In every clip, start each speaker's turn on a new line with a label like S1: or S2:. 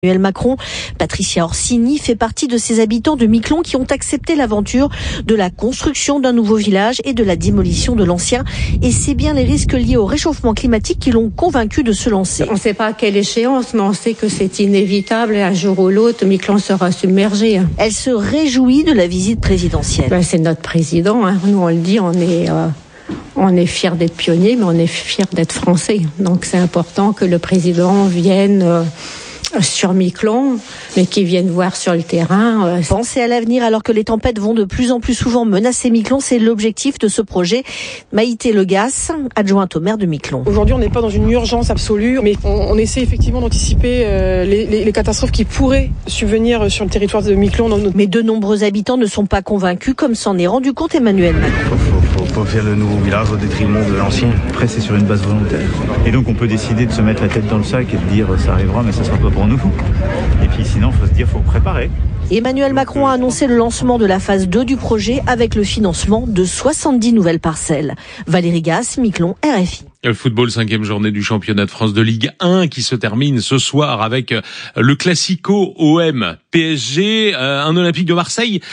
S1: Emmanuel Macron. Patricia Orsini fait partie de ces habitants de Miquelon qui ont accepté l'aventure de la construction d'un nouveau village et de la démolition de l'ancien. Et c'est bien les risques liés au réchauffement climatique qui l'ont convaincu de se lancer.
S2: On ne sait pas à quelle échéance, mais on sait que c'est inévitable et un jour ou l'autre, Miquelon sera submergé.
S1: Elle se réjouit de la visite présidentielle.
S2: C'est notre président, hein. Nous on le dit, on est fiers d'être pionniers, mais on est fiers d'être français. Donc c'est important que le président vienne sur Miquelon, mais qu'ils viennent voir sur le terrain.
S1: Penser à l'avenir alors que les tempêtes vont de plus en plus souvent menacer Miquelon, c'est l'objectif de ce projet. Maïté Legas, adjointe au maire de Miquelon.
S3: Aujourd'hui, on n'est pas dans une urgence absolue, mais on essaie effectivement d'anticiper les catastrophes qui pourraient subvenir sur le territoire de Miquelon.
S1: Mais de nombreux habitants ne sont pas convaincus, comme s'en est rendu compte Emmanuel Macron.
S4: Faut faire le nouveau village au détriment de l'ancien. Après, c'est sur une base volontaire. Et donc, on peut décider de se mettre la tête dans le sac et de dire ça arrivera, mais ça sera pas pour nous. Et puis sinon, faut se dire, faut préparer.
S1: Emmanuel Macron a annoncé le lancement de la phase 2 du projet avec le financement de 70 nouvelles parcelles. Valérie Gasse, Miquelon, RFI.
S5: Le football, 5e journée du championnat de France de Ligue 1 qui se termine ce soir avec le Classico OM PSG, un Olympique de Marseille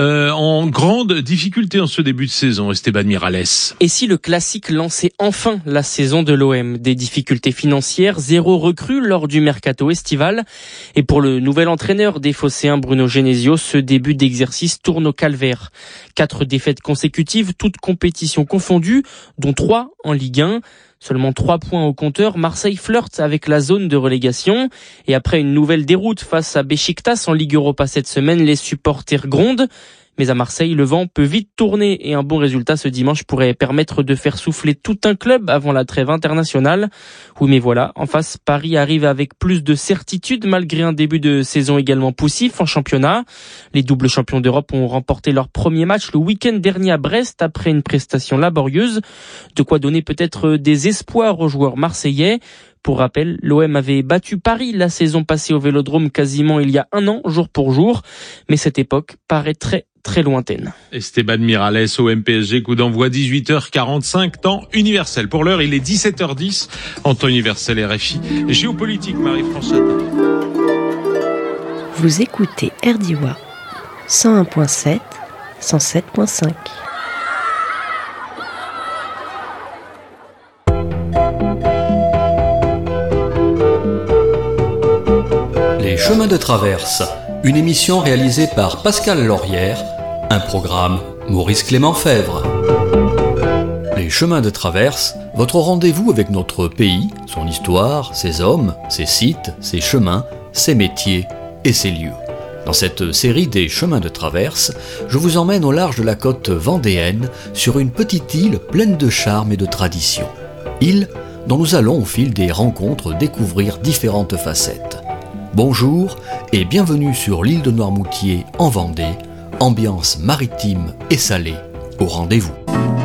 S5: en grande difficulté en ce début de saison. Esteban Miralles.
S6: Et si le classique lançait enfin la saison de l'OM? Des difficultés financières, 0 recrue lors du mercato estival. Et pour le nouvel entraîneur des Phocéens, Bruno Genesio, ce début d'exercice tourne au calvaire. 4 défaites consécutives, toutes compétitions confondues, dont 3 en Ligue 1. Seulement 3 points au compteur, Marseille flirte avec la zone de relégation. Et après une nouvelle déroute face à Beşiktaş en Ligue Europa cette semaine, les supporters grondent. Mais à Marseille, le vent peut vite tourner et un bon résultat ce dimanche pourrait permettre de faire souffler tout un club avant la trêve internationale. Oui, mais voilà, en face, Paris arrive avec plus de certitude malgré un début de saison également poussif en championnat. Les doubles champions d'Europe ont remporté leur premier match le week-end dernier à Brest après une prestation laborieuse. De quoi donner peut-être des espoirs aux joueurs marseillais. Pour rappel, l'OM avait battu Paris la saison passée au Vélodrome quasiment il y a un an, jour pour jour. Mais cette époque paraît très lointaine.
S5: Esteban Miralles, OM PSG, coup d'envoi 18h45, temps universel. Pour l'heure, il est 17h10, en temps universel RFI. Géopolitique, Marie-Françoise.
S7: Vous écoutez RDIWA 101.7, 107.5.
S8: Les chemins de traverse, une émission réalisée par Pascal Laurière, un programme Maurice Clément Fèvre. Les chemins de traverse, votre rendez-vous avec notre pays, son histoire, ses hommes, ses sites, ses chemins, ses métiers et ses lieux. Dans cette série des chemins de traverse, je vous emmène au large de la côte vendéenne sur une petite île pleine de charme et de tradition. Île dont nous allons au fil des rencontres découvrir différentes facettes. Bonjour et bienvenue sur l'île de Noirmoutier en Vendée, ambiance maritime et salée au rendez-vous.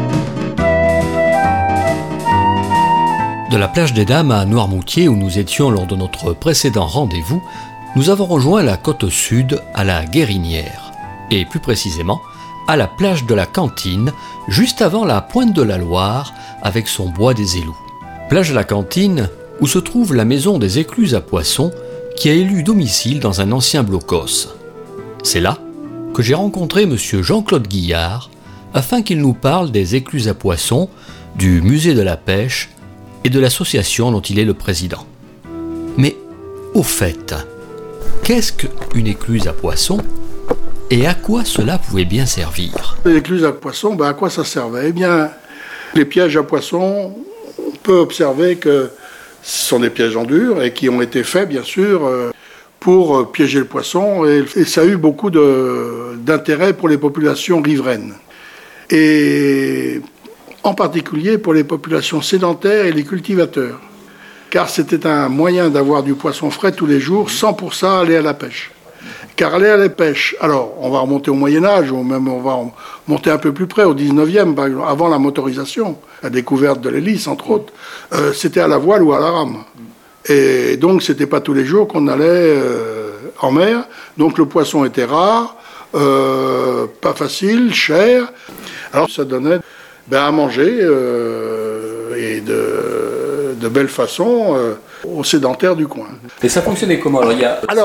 S8: De la plage des Dames à Noirmoutier où nous étions lors de notre précédent rendez-vous, nous avons rejoint la côte sud à la Guérinière et plus précisément à la plage de la Cantine juste avant la pointe de la Loire avec son bois des Élous. Plage de la Cantine où se trouve la maison des écluses à poissons qui a élu domicile dans un ancien blocos. C'est là que j'ai rencontré M. Jean-Claude Guillard afin qu'il nous parle des écluses à poissons, du musée de la pêche et de l'association dont il est le président. Mais au fait, qu'est-ce qu'une écluse à poissons et à quoi cela pouvait bien servir?
S9: L'écluse à poissons, à quoi ça servait? Eh bien, les pièges à poissons, on peut observer que ce sont des pièges en dur et qui ont été faits, bien sûr, pour piéger le poisson. Et ça a eu beaucoup d'intérêt pour les populations riveraines. Et en particulier pour les populations sédentaires et les cultivateurs. Car c'était un moyen d'avoir du poisson frais tous les jours sans pour ça aller à la pêche. Car aller à la pêche, alors on va remonter au Moyen-Âge, ou même on va monter un peu plus près, au 19e, par exemple, avant la motorisation, la découverte de l'hélice, entre autres, c'était à la voile ou à la rame. Et donc, c'était pas tous les jours qu'on allait en mer. Donc, le poisson était rare, pas facile, cher. Alors, ça donnait à manger et de belle façon aux sédentaires du coin.
S8: Et ça fonctionnait comment? Alors,